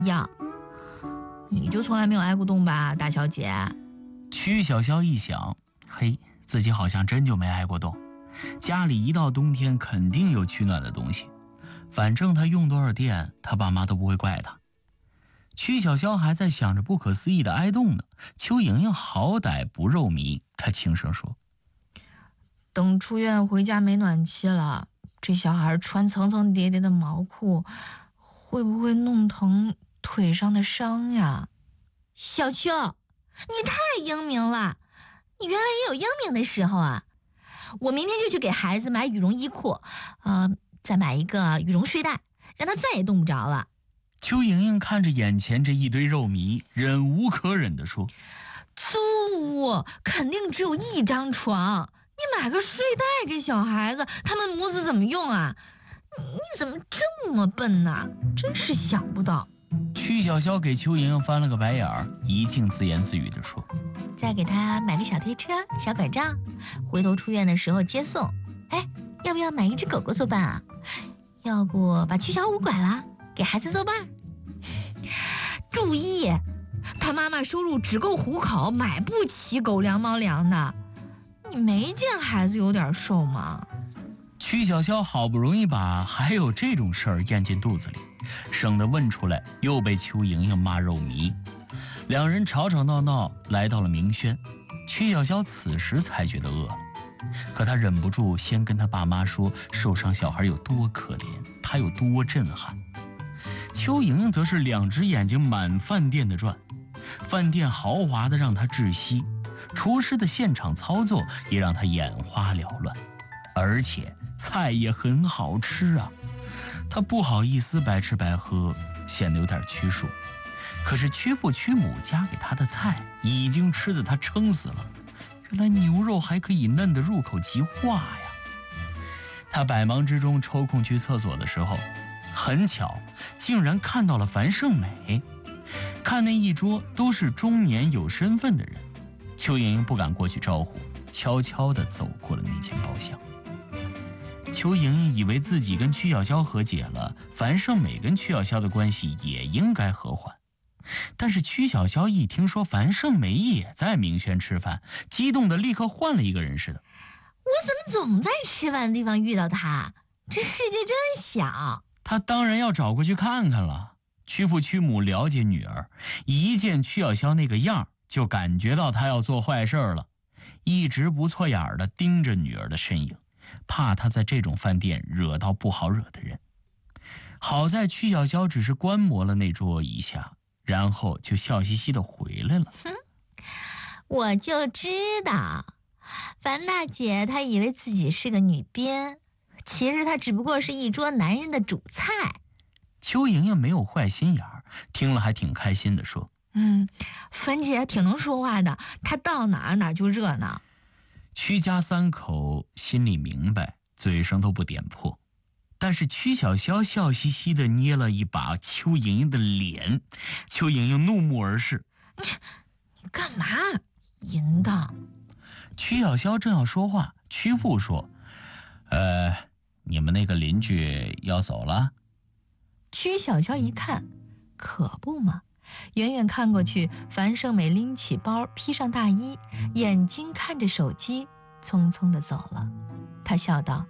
呀，你就从来没有挨过冻吧，大小姐？ 曲小潇一想，嘿，自己好像真就没挨过冻。家里一到冬天肯定有取暖的东西，反正他用多少电，他爸妈都不会怪他。曲小潇还在想着不可思议的挨冻呢，邱莹莹好歹不肉糜，她轻声说： 等出院回家没暖气了，这小孩穿层层叠叠的毛裤，会不会弄疼腿上的伤呀？小邱，你太英明了，你原来也有英明的时候啊！我明天就去给孩子买羽绒衣裤，再买一个羽绒睡袋，让他再也冻不着了。 邱莹莹看着眼前这一堆肉糜，忍无可忍地说： 租屋肯定只有一张床，你买个睡袋给小孩子，他们母子怎么用啊？你怎么这么笨呢？真是想不到。 曲小潇给邱莹莹翻了个白眼儿，一径自言自语地说： 再给他买个小推车、小拐杖，回头出院的时候接送。哎，要不要买一只狗狗作伴啊？要不把曲小五拐了，给孩子作伴。注意，他妈妈收入只够糊口，买不起狗粮猫粮的。你没见孩子有点瘦吗？ 曲小潇好不容易把还有这种事儿咽进肚子里，省得问出来又被邱莹莹骂肉糜。两人吵吵闹闹来到了明轩，曲小潇此时才觉得饿了，可他忍不住先跟他爸妈说受伤小孩有多可怜，他有多震撼。邱莹莹则是两只眼睛满饭店的转，饭店豪华的让她窒息，厨师的现场操作也让她眼花缭乱，而且菜也很好吃啊。她不好意思白吃白喝，显得有点屈辱。可是曲父曲母夹给她的菜已经吃得她撑死了，原来牛肉还可以嫩得入口即化呀。她百忙之中抽空去厕所的时候，很巧竟然看到了樊胜美。看那一桌都是中年有身份的人，邱莹莹不敢过去招呼，悄悄地走过了那间包厢。邱莹莹以为自己跟曲小潇和解了，樊胜美跟曲小潇的关系也应该和缓。但是曲小潇一听说樊胜美也在明轩吃饭，激动的立刻换了一个人似的。 我怎么总在吃饭的地方遇到他？这世界真小。 他当然要找过去看看了。曲父曲母了解女儿，一见曲小潇那个样就感觉到他要做坏事了，一直不错眼的盯着女儿的身影，怕她在这种饭店惹到不好惹的人。好在曲小潇只是观摩了那桌一下，然后就笑嘻嘻的回来了。 我就知道，樊大姐她以为自己是个女编，其实她只不过是一桌男人的主菜。 邱莹莹没有坏心眼儿，听了还挺开心的说： 樊姐挺能说话的，她到哪儿哪儿就热闹。 曲家三口心里明白，嘴上都不点破。但是曲小潇笑嘻嘻地捏了一把邱莹莹的脸，邱莹莹怒目而视： 你干嘛？淫荡！ 曲小潇正要说话，曲父说：你们那个邻居要走了？ 曲小潇一看，可不嘛，远远看过去，樊胜美拎起包，披上大衣，眼睛看着手机，匆匆地走了。她笑道：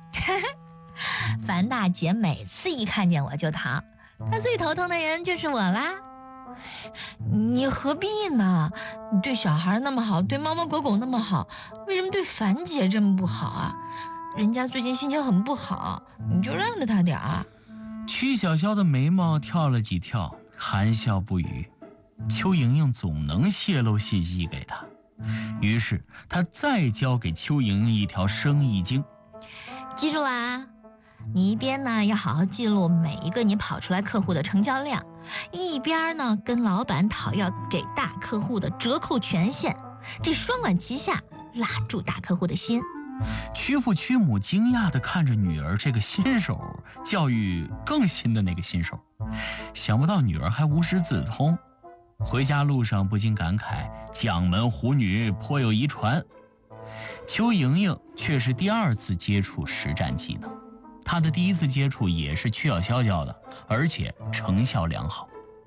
樊大姐每次一看见我就逃，她最头疼的人就是我啦。你何必呢？你对小孩那么好，对猫猫狗狗那么好，为什么对樊姐这么不好啊？人家最近心情很不好，你就让着她点儿。 曲小潇的眉毛跳了几跳，含笑不语。邱莹莹总能泄露信息给她，于是她再交给邱莹莹一条生意经： 记住啦，你一边呢要好好记录每一个你跑出来客户的成交量，一边呢跟老板讨要给大客户的折扣权限，这双管齐下，拉住大客户的心。 曲父曲母惊讶地看着女儿这个新手，教育更新的那个新手，想不到女儿还无师自通。回家路上不禁感慨，将门虎女颇有遗传。邱莹莹却是第二次接触实战技能，她的第一次接触也是曲小潇教的，而且成效良好。